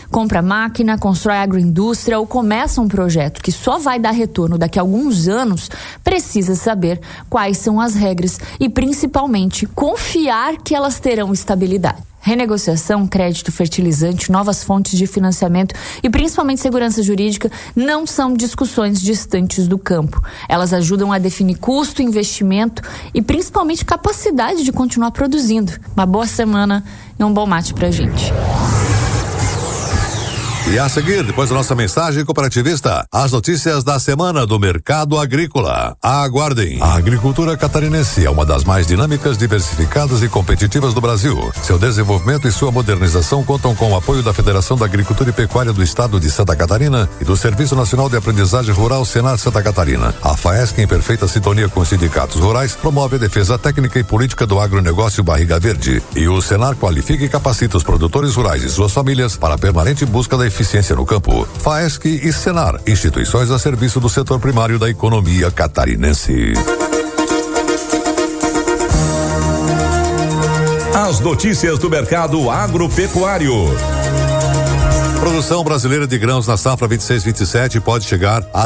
Compra máquina, constrói agroindústria ou começa um projeto que só vai dar retorno daqui a alguns anos, precisa saber quais são as regras e, principalmente, confiar que elas terão estabilidade. Renegociação, crédito, fertilizante, novas fontes de financiamento e principalmente segurança jurídica não são discussões distantes do campo. Elas ajudam a definir custo, investimento e principalmente capacidade de continuar produzindo. Uma boa semana e um bom mate pra gente. E a seguir, depois da nossa mensagem cooperativista, as notícias da semana do mercado agrícola. Aguardem. A agricultura catarinense é uma das mais dinâmicas, diversificadas e competitivas do Brasil. Seu desenvolvimento e sua modernização contam com o apoio da Federação da Agricultura e Pecuária do Estado de Santa Catarina e do Serviço Nacional de Aprendizagem Rural Senar Santa Catarina. A FAESC, em perfeita sintonia com os sindicatos rurais, promove a defesa técnica e política do agronegócio Barriga Verde. E o Senar qualifica e capacita os produtores rurais e suas famílias para a permanente busca da eficiência no campo. FAESC e Senar, instituições a serviço do setor primário da economia catarinense. As notícias do mercado agropecuário. Produção brasileira de grãos na safra 26/27 pode chegar a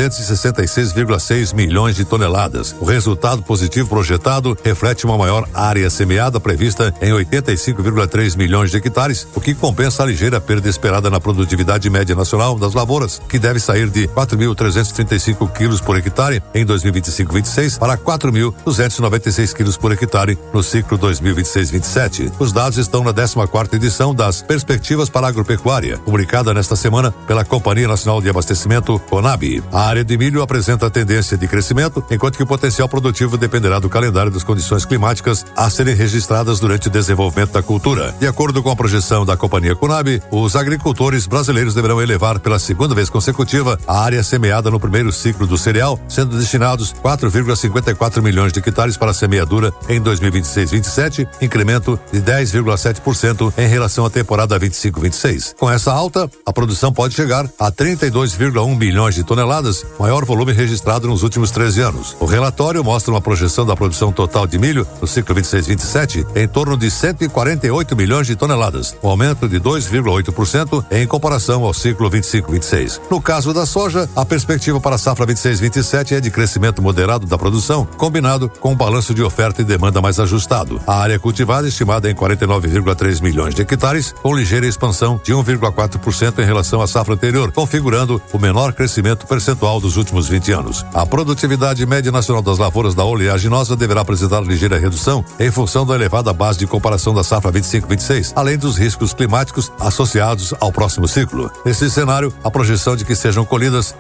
366,6 milhões de toneladas. O resultado positivo projetado reflete uma maior área semeada prevista em 85,3 milhões de hectares, o que compensa a ligeira perda esperada na produtividade média nacional das lavouras, que deve sair de 4.335 quilos por hectare em 2025/26 para 4.296 quilos por hectare no ciclo 2026/27. Os dados estão na 14ª edição das Perspectivas para a Agropecuária, publicada nesta semana pela Companhia Nacional de Abastecimento, CONAB. A área de milho apresenta tendência de crescimento, enquanto que o potencial produtivo dependerá do calendário das condições climáticas a serem registradas durante o desenvolvimento da cultura. De acordo com a projeção da Companhia CONAB, os agricultores brasileiros deverão elevar pela segunda vez consecutiva a área semeada no primeiro ciclo do cereal, sendo destinados 4,54 milhões de hectares para a semeadura em 2026/27, incremento de 10,7% em relação à temporada 25/26. Com essa alta, a produção pode chegar a 32,1 milhões de toneladas, maior volume registrado nos últimos 13 anos. O relatório mostra uma projeção da produção total de milho no ciclo 26/27 em torno de 148 milhões de toneladas, um aumento de 2,8% em comparação ao ciclo 25/26. No caso da soja, a perspectiva para a safra 26/27 é de crescimento moderado da produção, combinado com um balanço de oferta e demanda mais ajustado. A área cultivada estimada em 49,3 milhões de hectares, com ligeira expansão de 1,4% em relação à safra anterior, configurando o menor crescimento percentual dos últimos 20 anos. A produtividade média nacional das lavouras da oleaginosa deverá apresentar ligeira redução em função da elevada base de comparação da safra 25/26, além dos riscos climáticos associados ao próximo ciclo. Nesse cenário, a projeção de que sejam colhidas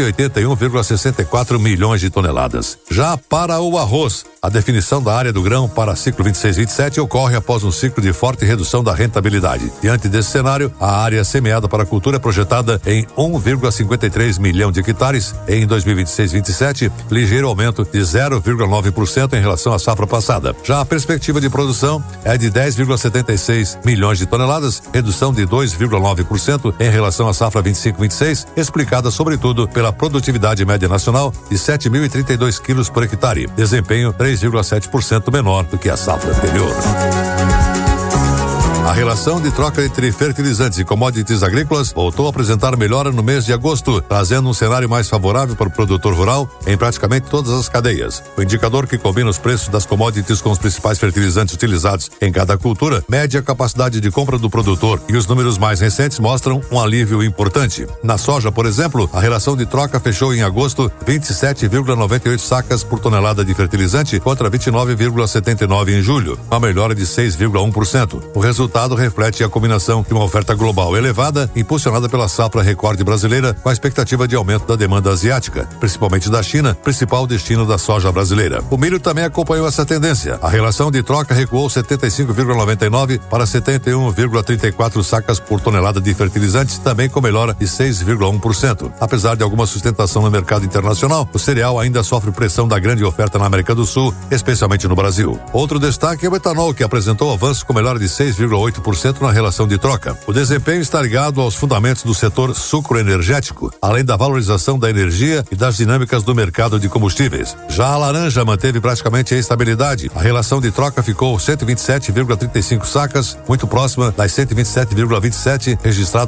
181,64 milhões de toneladas. Já para o arroz, a definição da área do grão para ciclo 26/27 ocorre após um ciclo de forte redução da rentabilidade. Diante desse cenário, a área semeada para a cultura é projetada em 1,53 milhão de hectares em 2026/27, ligeiro aumento de 0,9% em relação à safra passada. Já a perspectiva de produção é de 10,76 milhões de toneladas, redução de 2,9% em relação à safra 25/26, explicada sobretudo pela produtividade média nacional de 7.032 quilos por hectare, desempenho 3,7% menor do que a safra anterior. A relação de troca entre fertilizantes e commodities agrícolas voltou a apresentar melhora no mês de agosto, trazendo um cenário mais favorável para o produtor rural em praticamente todas as cadeias. O indicador, que combina os preços das commodities com os principais fertilizantes utilizados em cada cultura, mede a capacidade de compra do produtor, e os números mais recentes mostram um alívio importante. Na soja, por exemplo, a relação de troca fechou em agosto 27,98 sacas por tonelada de fertilizante contra 29,79 em julho, uma melhora de 6,1%. O resultado reflete a combinação de uma oferta global elevada, impulsionada pela safra recorde brasileira, com a expectativa de aumento da demanda asiática, principalmente da China, principal destino da soja brasileira. O milho também acompanhou essa tendência. A relação de troca recuou 75,99 para 71,34 sacas por tonelada de fertilizantes, também com melhora de 6,1%. Apesar de alguma sustentação no mercado internacional, o cereal ainda sofre pressão da grande oferta na América do Sul, especialmente no Brasil. Outro destaque é o etanol, que apresentou avanço com melhora de 6,8% na relação de troca. O desempenho está ligado aos fundamentos do setor sucroenergético, além da valorização da energia e das dinâmicas do mercado de combustíveis. Já a laranja manteve praticamente a estabilidade. A relação de troca ficou 127,35 sacas, muito próxima das 127,27 registradas